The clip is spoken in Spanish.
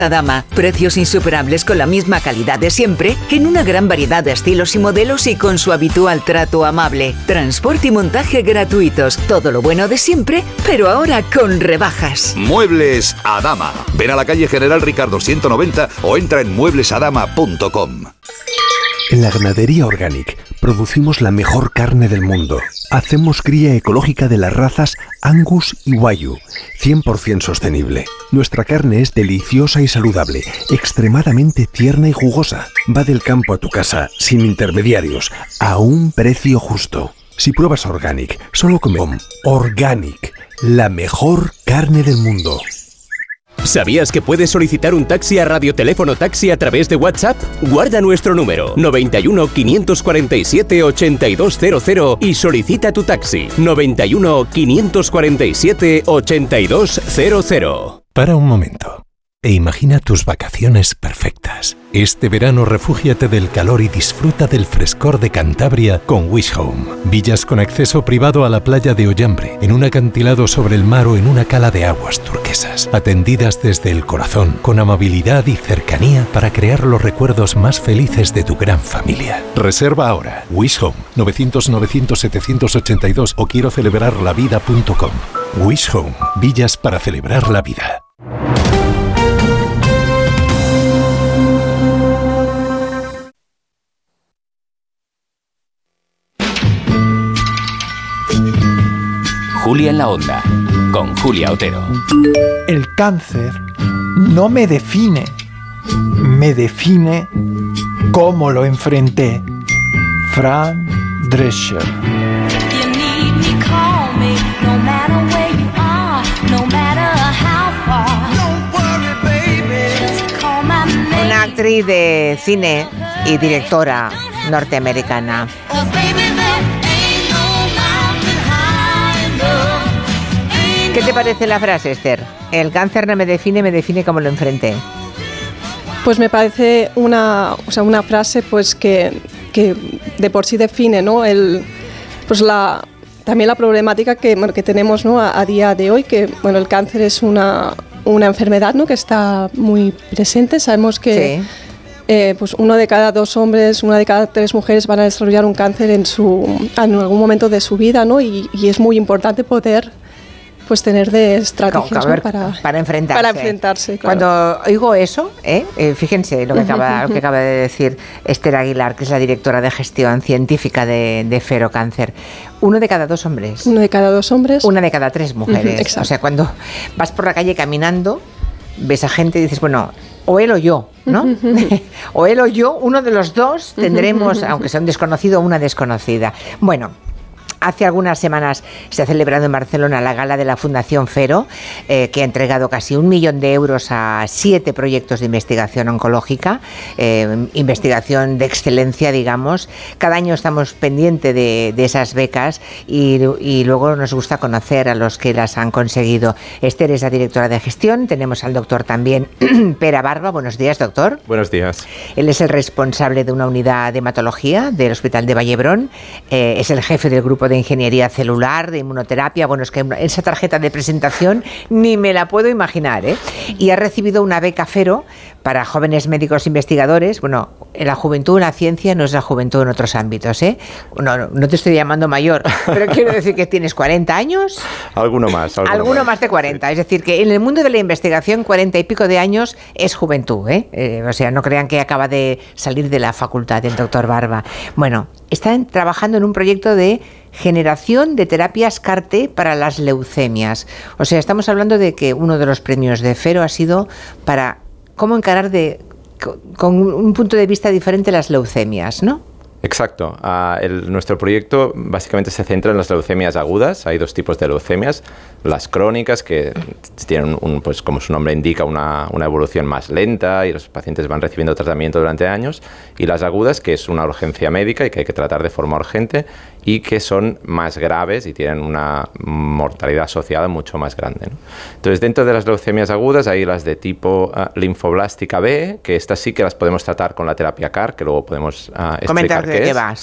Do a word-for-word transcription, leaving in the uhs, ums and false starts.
Adama, precios insuperables con la misma calidad de siempre, en una gran variedad de estilos y modelos y con su habitual trato amable. Transporte y montaje gratuitos, todo lo bueno de siempre, pero ahora con rebajas. Muebles Adama. Ven a la calle General Ricardo ciento noventa o entra en muebles adama punto com. En la ganadería Organic producimos la mejor carne del mundo. Hacemos cría ecológica de las razas Angus y Wagyu, cien por ciento sostenible. Nuestra carne es deliciosa y saludable, extremadamente tierna y jugosa. Va del campo a tu casa, sin intermediarios, a un precio justo. Si pruebas Organic, solo come Organic, la mejor carne del mundo. ¿Sabías que puedes solicitar un taxi a Radioteléfono Taxi a través de WhatsApp? Guarda nuestro número noventa y uno, quinientos cuarenta y siete, ochenta y dos cero cero y solicita tu taxi noventa y uno, quinientos cuarenta y siete, ochenta y dos cero cero. Para un momento e imagina tus vacaciones perfectas. Este verano refúgiate del calor y disfruta del frescor de Cantabria con Wish Home. Villas con acceso privado a la playa de Ollambre, en un acantilado sobre el mar o en una cala de aguas turquesas. Atendidas desde el corazón, con amabilidad y cercanía para crear los recuerdos más felices de tu gran familia. Reserva ahora. Wish Home, novecientos, novecientos, setecientos ochenta y dos o quiero celebrar la vida punto com. Wish Home. Villas para celebrar la vida. Julia en la Onda, con Julia Otero. El cáncer no me define, me define cómo lo enfrenté. Fran Drescher. Una actriz de cine y directora norteamericana. ¿Qué te parece la frase, Esther? El cáncer no me define, me define como lo enfrenté. Pues me parece una, o sea, una frase pues que, que de por sí define, ¿no? El, pues la, también la problemática que, bueno, que tenemos, ¿no? a, a día de hoy, que bueno, el cáncer es una, una enfermedad, ¿no? que está muy presente. Sabemos que sí. eh, pues uno de cada dos hombres, una de cada tres mujeres van a desarrollar un cáncer en, su, en algún momento de su vida, ¿no? y, y es muy importante poder pues tener de estrategias, ¿no? para, para enfrentarse. Para enfrentarse, claro. Cuando oigo eso, ¿eh? Eh, fíjense lo que, acaba, lo que acaba de decir Esther Aguilar, que es la directora de gestión científica de, de Ferocáncer. Uno de cada dos hombres. Uno de cada dos hombres. Una de cada tres mujeres. Uh-huh, exacto. O sea, cuando vas por la calle caminando, ves a gente y dices, bueno, o él o yo, ¿no? Uh-huh. O él o yo, uno de los dos tendremos, uh-huh. aunque sea un desconocido o una desconocida. Bueno, hace algunas semanas se ha celebrado en Barcelona la gala de la Fundación Fero, eh, que ha entregado casi un millón de euros a siete proyectos de investigación oncológica, eh, investigación de excelencia, digamos. Cada año estamos pendientes de, de esas becas y, y luego nos gusta conocer a los que las han conseguido. Esther es la directora de gestión, tenemos al doctor también, Pere Barba. Buenos días, doctor. Buenos días. Él es el responsable de una unidad de hematología del Hospital de Vallebrón, eh, es el jefe del grupo de de ingeniería celular, de inmunoterapia. Bueno, es que esa tarjeta de presentación ni me la puedo imaginar, ¿eh? Y ha recibido una beca Fero para jóvenes médicos investigadores. Bueno, en la juventud en la ciencia no es la juventud en otros ámbitos, ¿eh? No, no, no te estoy llamando mayor, pero quiero decir que tienes cuarenta años. Alguno más. Alguno, alguno más. más de cuarenta. Sí. Es decir, que en el mundo de la investigación, cuarenta y pico de años es juventud, ¿eh? Eh, o sea, no crean que acaba de salir de la facultad el doctor Barba. Bueno, están trabajando en un proyecto de generación de terapias C A R T para las leucemias. O sea, estamos hablando de que uno de los premios de Fero ha sido para cómo encarar de, con un punto de vista diferente las leucemias, ¿no? Exacto. Uh, el, nuestro proyecto básicamente se centra en las leucemias agudas. Hay dos tipos de leucemias. Las crónicas, que tienen, un, pues como su nombre indica, una, una evolución más lenta y los pacientes van recibiendo tratamiento durante años. Y las agudas, que es una urgencia médica y que hay que tratar de forma urgente y que son más graves y tienen una mortalidad asociada mucho más grande, ¿no? Entonces, dentro de las leucemias agudas hay las de tipo uh, linfoblástica B, que estas sí que las podemos tratar con la terapia C A R, que luego podemos uh, explicar qué ¿De qué es. va?